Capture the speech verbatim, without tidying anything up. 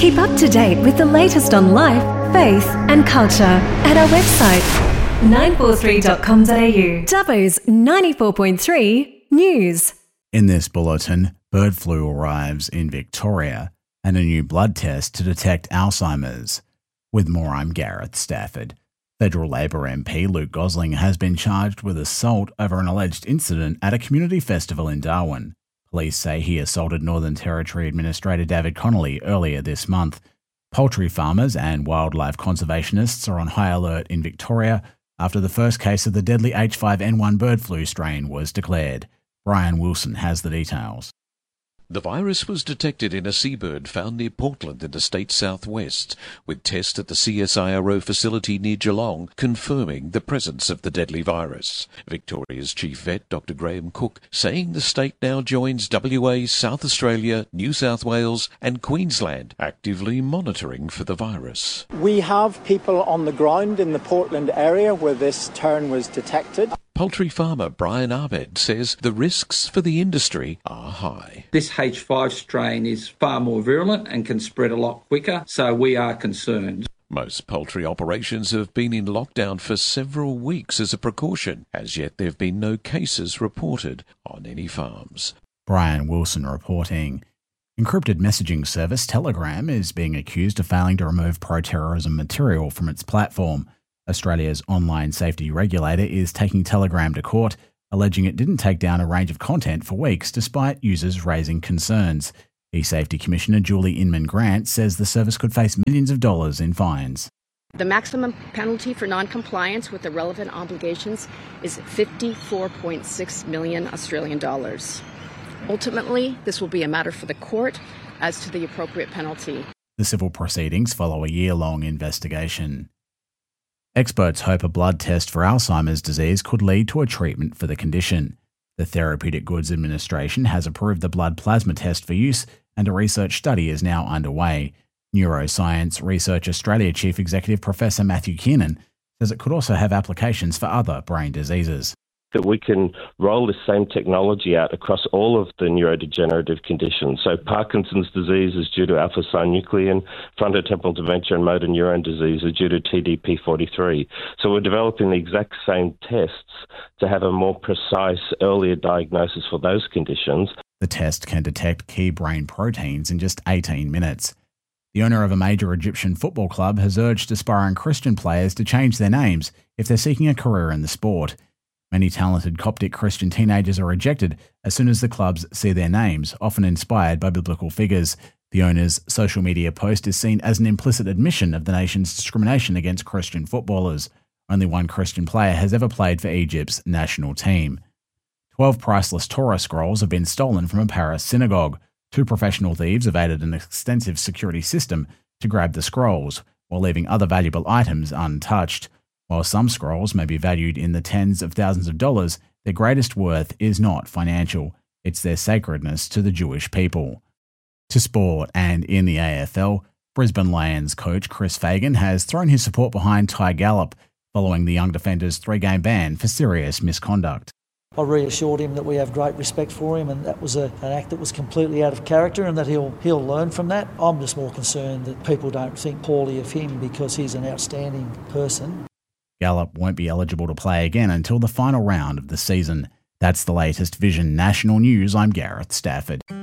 Keep up to date with the latest on life, faith and culture at our website nine four three dot com dot a u. Dubbo's ninety-four point three News. In this bulletin, bird flu arrives in Victoria and a new blood test to detect Alzheimer's. With more, I'm Gareth Stafford. Federal Labor M P Luke Gosling has been charged with assault over an alleged incident at a community festival in Darwin. Police say he assaulted Northern Territory Administrator David Connolly earlier this month. Poultry farmers and wildlife conservationists are on high alert in Victoria after the first case of the deadly H five N one bird flu strain was declared. Brian Wilson has the details. The virus was detected in a seabird found near Portland in the state's southwest, with tests at the C S I R O facility near Geelong confirming the presence of the deadly virus. Victoria's chief vet, Doctor Graham Cook, saying the state now joins W A, South Australia, New South Wales and Queensland, actively monitoring for the virus. We have people on the ground in the Portland area where this turn was detected. Poultry farmer Brian Arved says the risks for the industry are high. This H five strain is far more virulent and can spread a lot quicker, so we are concerned. Most poultry operations have been in lockdown for several weeks as a precaution. As yet, there have been no cases reported on any farms. Brian Wilson reporting. Encrypted messaging service Telegram is being accused of failing to remove pro-terrorism material from its platform. Australia's online safety regulator is taking Telegram to court, alleging it didn't take down a range of content for weeks despite users raising concerns. eSafety Commissioner Julie Inman-Grant says the service could face millions of dollars in fines. The maximum penalty for non-compliance with the relevant obligations is fifty-four point six million Australian dollars. Ultimately, this will be a matter for the court as to the appropriate penalty. The civil proceedings follow a year-long investigation. Experts hope a blood test for Alzheimer's disease could lead to a treatment for the condition. The Therapeutic Goods Administration has approved the blood plasma test for use, and a research study is now underway. Neuroscience Research Australia Chief Executive Professor Matthew Kiernan says it could also have applications for other brain diseases. That we can roll this same technology out across all of the neurodegenerative conditions. So Parkinson's disease is due to alpha-synuclein, frontotemporal dementia and motor neuron disease are due to T D P forty-three. So we're developing the exact same tests to have a more precise, earlier diagnosis for those conditions. The test can detect key brain proteins in just eighteen minutes. The owner of a major Egyptian football club has urged aspiring Christian players to change their names if they're seeking a career in the sport. Many talented Coptic Christian teenagers are rejected as soon as the clubs see their names, often inspired by biblical figures. The owner's social media post is seen as an implicit admission of the nation's discrimination against Christian footballers. Only one Christian player has ever played for Egypt's national team. Twelve priceless Torah scrolls have been stolen from a Paris synagogue. Two professional thieves evaded an extensive security system to grab the scrolls, while leaving other valuable items untouched. While some scrolls may be valued in the tens of thousands of dollars, their greatest worth is not financial. It's their sacredness to the Jewish people. To sport, and in the A F L, Brisbane Lions coach Chris Fagan has thrown his support behind Ty Gallop, following the young defender's three-game ban for serious misconduct. I reassured him that we have great respect for him and that was a, an act that was completely out of character and that he'll he'll learn from that. I'm just more concerned that people don't think poorly of him because he's an outstanding person. Gallop won't be eligible to play again until the final round of the season. That's the latest Vision National News. I'm Gareth Stafford.